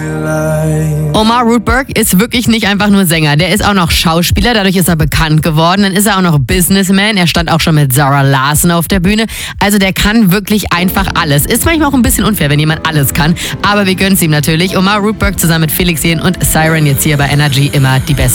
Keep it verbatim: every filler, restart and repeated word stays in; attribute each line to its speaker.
Speaker 1: Omar Rudberg ist wirklich nicht einfach nur Sänger. Der ist auch noch Schauspieler, dadurch ist er bekannt geworden. Dann ist er auch noch Businessman. Er stand auch schon mit Zara Larsson auf der Bühne. Also der kann wirklich einfach alles. Ist manchmal auch ein bisschen unfair, wenn jemand alles kann. Aber wir gönnen es ihm natürlich. Omar Rudberg zusammen mit Felix Jähn und Siren jetzt hier bei Energy immer die besten.